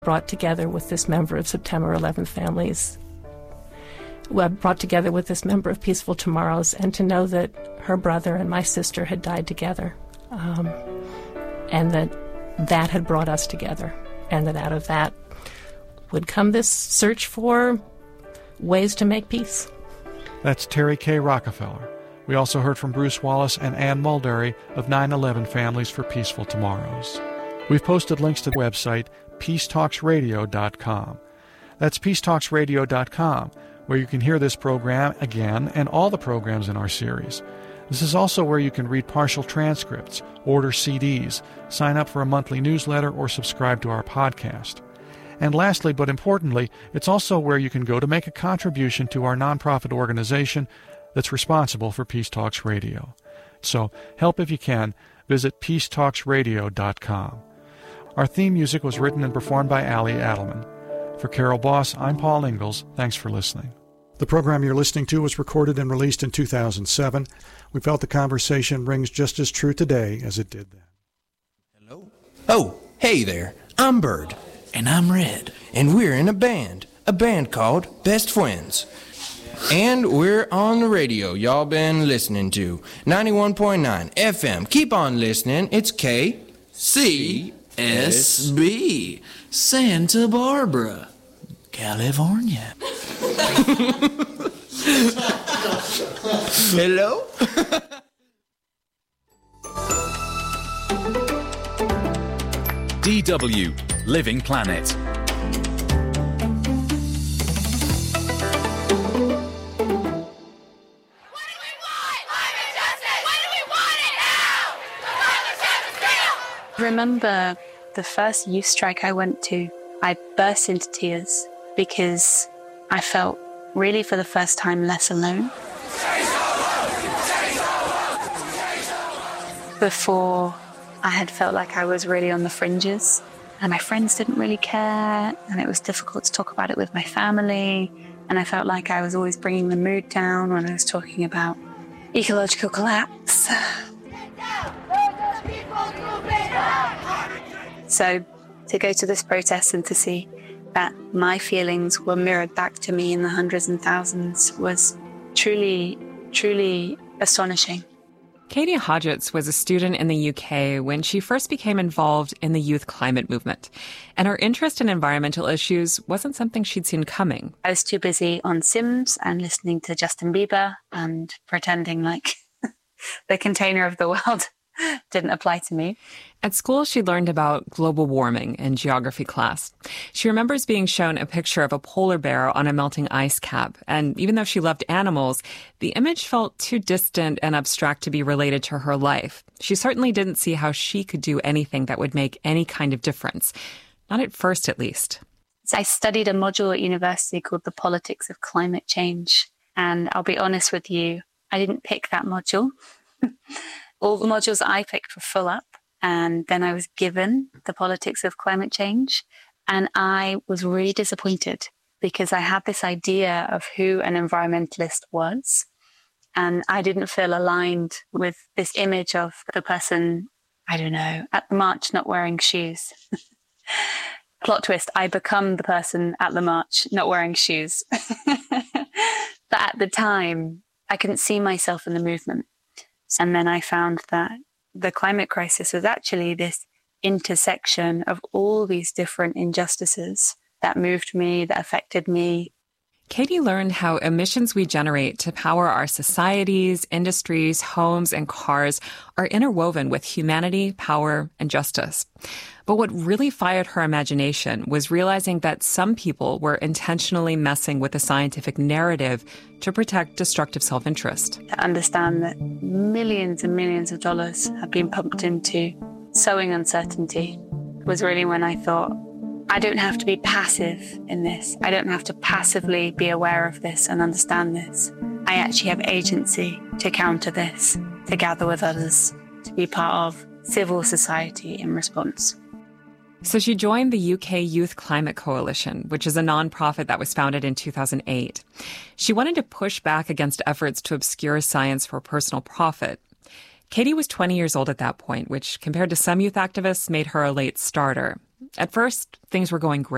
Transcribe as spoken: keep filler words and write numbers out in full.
brought together with this member of September eleventh Families, well, brought together with this member of Peaceful Tomorrows, and to know that her brother and my sister had died together, um, and that that had brought us together, and that out of that would come this search for ways to make peace. That's Terry K. Rockefeller. We also heard from Bruce Wallace and Ann Mulderry of nine eleven Families for Peaceful Tomorrows. We've posted links to the website peace talks radio dot com. That's peace talks radio dot com, where you can hear this program again and all the programs in our series. This is also where you can read partial transcripts, order C Ds, sign up for a monthly newsletter, or subscribe to our podcast. And lastly, but importantly, it's also where you can go to make a contribution to our nonprofit organization that's responsible for Peace Talks Radio. So, help if you can. Visit peace talks radio dot com. Our theme music was written and performed by Ali Adelman. For Carol Boss, I'm Paul Ingalls. Thanks for listening. The program you're listening to was recorded and released in two thousand seven. We felt the conversation rings just as true today as it did then. Hello? Oh, hey there. I'm Bird. And I'm Red. And we're in a band. A band called Best Friends. And we're on the radio y'all been listening to. ninety-one point nine F M. Keep on listening. It's K C S B. Santa Barbara, California. Hello? D W, Living Planet. I remember the first youth strike I went to, I burst into tears because I felt really for the first time less alone. Before, I had felt like I was really on the fringes and my friends didn't really care and it was difficult to talk about it with my family, and I felt like I was always bringing the mood down when I was talking about ecological collapse. So to go to this protest and to see that my feelings were mirrored back to me in the hundreds and thousands was truly, truly astonishing. Katie Hodgetts was a student in the U K when she first became involved in the youth climate movement. And her interest in environmental issues wasn't something she'd seen coming. I was too busy on Sims and listening to Justin Bieber and pretending like the container of the world didn't apply to me. At school, she learned about global warming in geography class. She remembers being shown a picture of a polar bear on a melting ice cap, and even though she loved animals, the image felt too distant and abstract to be related to her life. She certainly didn't see how she could do anything that would make any kind of difference. Not at first, at least. So I studied a module at university called The Politics of Climate Change, and I'll be honest with you, I didn't pick that module. All the modules I picked were full up. And then I was given The Politics of Climate Change. And I was really disappointed because I had this idea of who an environmentalist was. And I didn't feel aligned with this image of the person, I don't know, at the march not wearing shoes. Plot twist, I become the person at the march not wearing shoes. But at the time, I couldn't see myself in the movement. And then I found that the climate crisis was actually this intersection of all these different injustices that moved me, that affected me. Katie learned how emissions we generate to power our societies, industries, homes, and cars are interwoven with humanity, power, and justice. But what really fired her imagination was realizing that some people were intentionally messing with the scientific narrative to protect destructive self-interest. To understand that millions and millions of dollars have been pumped into sowing uncertainty was really when I thought, I don't have to be passive in this. I don't have to passively be aware of this and understand this. I actually have agency to counter this, to gather with others, to be part of civil society in response. So she joined the U K Youth Climate Coalition, which is a nonprofit that was founded in two thousand eight. She wanted to push back against efforts to obscure science for personal profit. Katie was twenty years old at that point, which compared to some youth activists made her a late starter. At first, things were going great.